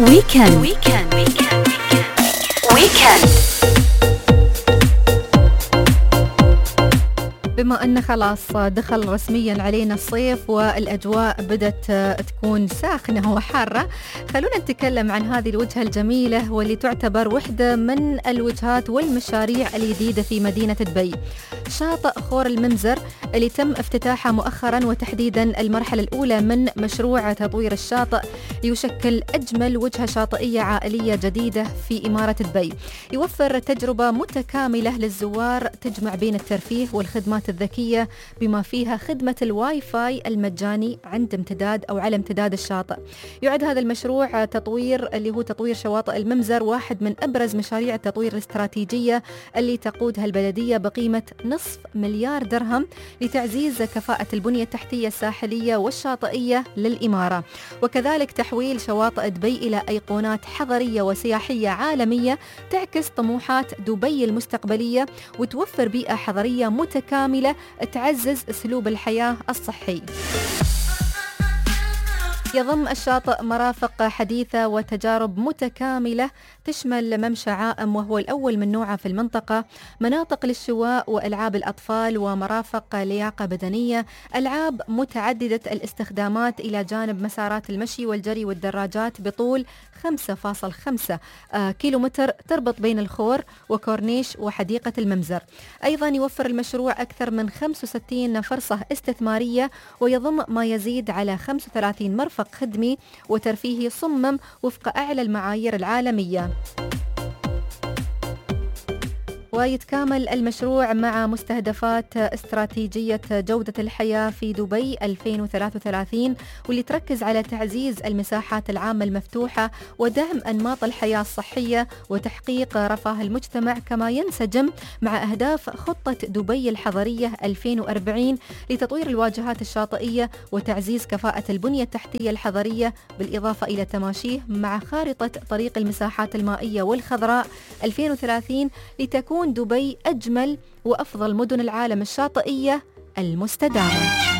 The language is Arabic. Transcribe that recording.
ويكند. بما أن خلاص دخل رسميا علينا الصيف والأجواء بدت تكون ساخنة وحارة، خلونا نتكلم عن هذه الوجهة الجميلة واللي تعتبر واحدة من الوجهات والمشاريع الجديدة في مدينة دبي، شاطئ خور الممزر اللي تم افتتاحه مؤخرا، وتحديدا المرحلة الأولى من مشروع تطوير الشاطئ يشكل أجمل وجهة شاطئية عائلية جديدة في إمارة دبي، يوفر تجربة متكاملة للزوار تجمع بين الترفيه والخدمات الذكية بما فيها خدمة الواي فاي المجاني عند امتداد أو على امتداد الشاطئ. يعد هذا المشروع اللي هو تطوير شواطئ الممزر واحد من أبرز مشاريع التطوير الاستراتيجية اللي تقودها البلدية بقيمة نصف مليار درهم لتعزيز كفاءة البنية التحتية الساحلية والشاطئية للإمارة، وكذلك تحويل شواطئ دبي إلى أيقونات حضرية وسياحية عالمية تعكس طموحات دبي المستقبلية وتوفر بيئة حضرية متكاملة تعزز أسلوب الحياة الصحي. يضم الشاطئ مرافق حديثة وتجارب متكاملة تشمل ممشى عائم وهو الأول من نوعه في المنطقة، مناطق للشواء وألعاب الأطفال ومرافق لياقة بدنية، ألعاب متعددة الاستخدامات إلى جانب مسارات المشي والجري والدراجات بطول 5.5 كيلومتر تربط بين الخور وكورنيش وحديقة الممزر. أيضا يوفر المشروع أكثر من 65 فرصة استثمارية ويضم ما يزيد على 35 مرفق خدمي وترفيهي صمم وفق أعلى المعايير العالمية. ويتكامل المشروع مع مستهدفات استراتيجية جودة الحياة في دبي 2033 واللي تركز على تعزيز المساحات العامة المفتوحة ودعم أنماط الحياة الصحية وتحقيق رفاه المجتمع، كما ينسجم مع أهداف خطة دبي الحضرية 2040 لتطوير الواجهات الشاطئية وتعزيز كفاءة البنية التحتية الحضرية، بالإضافة إلى تماشيه مع خارطة طريق المساحات المائية والخضراء 2030 لتكون دبي أجمل وأفضل مدن العالم الشاطئية المستدامة.